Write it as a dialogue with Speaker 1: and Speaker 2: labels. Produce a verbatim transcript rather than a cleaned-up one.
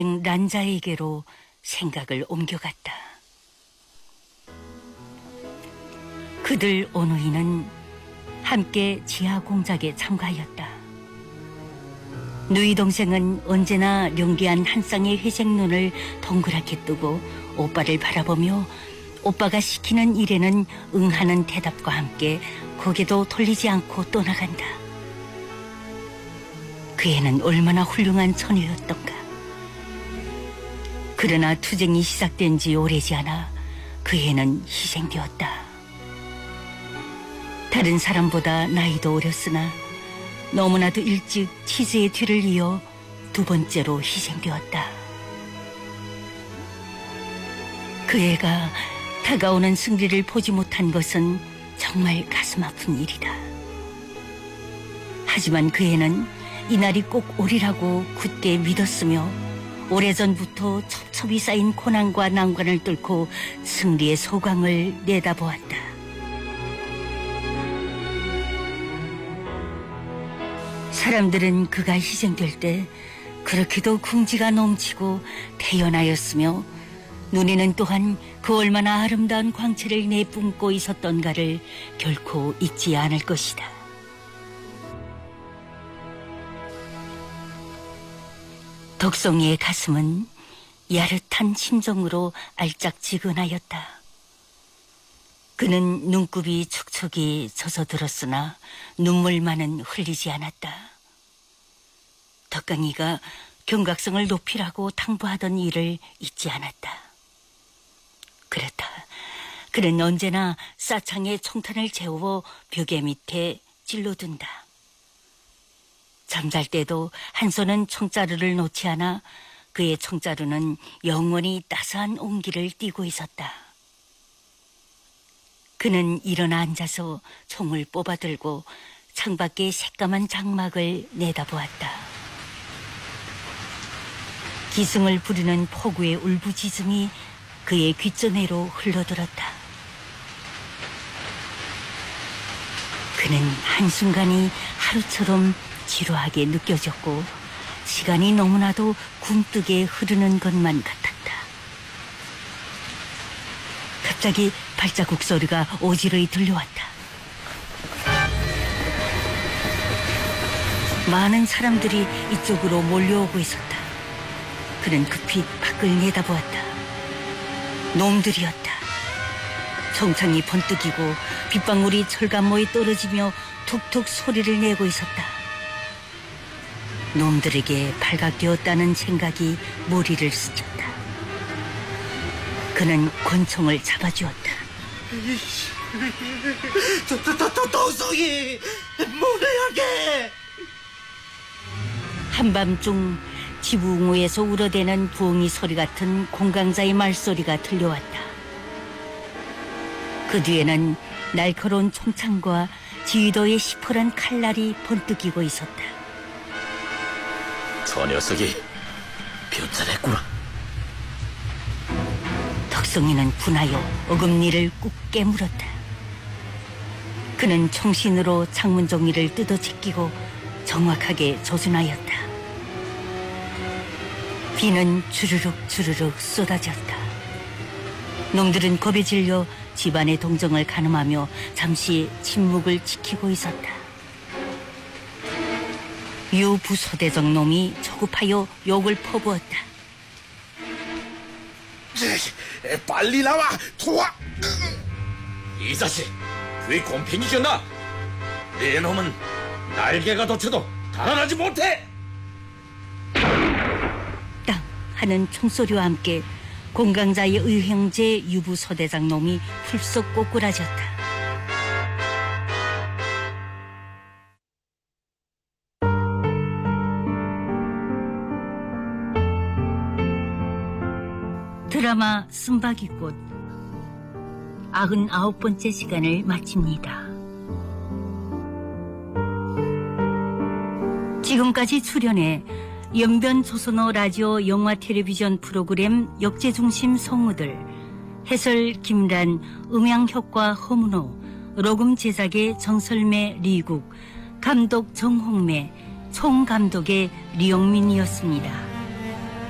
Speaker 1: 란자에게로 생각을 옮겨갔다. 그들 오누이는 함께 지하 공작에 참가하였다. 누이 동생은 언제나 용기한 한 쌍의 회색 눈을 동그랗게 뜨고 오빠를 바라보며 오빠가 시키는 일에는 응하는 대답과 함께 고개도 돌리지 않고 떠나간다. 그 애는 얼마나 훌륭한 처녀였던가. 그러나 투쟁이 시작된 지 오래지 않아 그 애는 희생되었다. 다른 사람보다 나이도 어렸으나 너무나도 일찍 치즈의 뒤를 이어 두 번째로 희생되었다. 그 애가 다가오는 승리를 보지 못한 것은 정말 가슴 아픈 일이다. 하지만 그 애는 이날이 꼭 오리라고 굳게 믿었으며 오래전부터 첩첩이 쌓인 고난과 난관을 뚫고 승리의 소광을 내다보았다. 사람들은 그가 희생될 때 그렇게도 궁지가 넘치고 태연하였으며 눈에는 또한 그 얼마나 아름다운 광채를 내뿜고 있었던가를 결코 잊지 않을 것이다. 덕송이의 가슴은 야릇한 심정으로 알짝지근하였다. 그는 눈곱이 촉촉이 젖어들었으나 눈물만은 흘리지 않았다. 덕강이가 경각성을 높이라고 당부하던 일을 잊지 않았다. 그렇다. 그는 언제나 싸창에 총탄을 재워 벽에 밑에 찔러둔다. 잠잘 때도 한 손은 총자루를 놓지 않아 그의 총자루는 영원히 따스한 온기를 띠고 있었다. 그는 일어나 앉아서 총을 뽑아들고 창밖의 새까만 장막을 내다보았다. 기승을 부리는 폭우의 울부짖음이 그의 귓전해로 흘러들었다. 그는 한순간이 하루처럼 지루하게 느껴졌고 시간이 너무나도 굼뜨게 흐르는 것만 같았다. 갑자기 발자국 소리가 오지르이 들려왔다. 많은 사람들이 이쪽으로 몰려오고 있었다. 그는 급히 밖을 내다보았다. 놈들이었다. 총창이 번뜩이고 빗방울이 철감모에 떨어지며 툭툭 소리를 내고 있었다. 놈들에게 발각되었다는 생각이 머리를 스쳤다. 그는 권총을 잡아주었다. 덕성이 무례하게! 한밤중 지붕위에서 울어대는 부엉이 소리 같은 공강자의 말소리가 들려왔다. 그 뒤에는 날카로운 총창과 지휘도의 시퍼런 칼날이 번뜩이고 있었다.
Speaker 2: 저 녀석이 변절했구나.
Speaker 1: 덕성이는 분하여 어금니를 꾹 깨물었다. 그는 총신으로 창문 종이를 뜯어 제끼고 정확하게 조준하였다. 비는 주르륵 주르륵 쏟아졌다. 놈들은 겁에 질려 집안의 동정을 가늠하며 잠시 침묵을 지키고 있었다. 유 부소대장 놈이 조급하여 욕을 퍼부었다.
Speaker 2: 빨리 나와 도와! 이 자식, 그의 곰팽이잖아. 내 놈은 날개가 돋쳐도 달아나지 못해.
Speaker 1: 땅 하는 총소리와 함께 공강자의 의형제 유부소대장 놈이 풀썩 꼬꾸라졌다. 드라마 쓴바귀꽃 아흔아홉 번째 시간을 마칩니다. 지금까지 출연해 연변 조선어 라디오 영화 텔레비전 프로그램 역제중심 성우들, 해설 김란, 음향효과 허문호, 녹음 제작의 정설매 리국, 감독 정홍매, 총감독의 리영민이었습니다.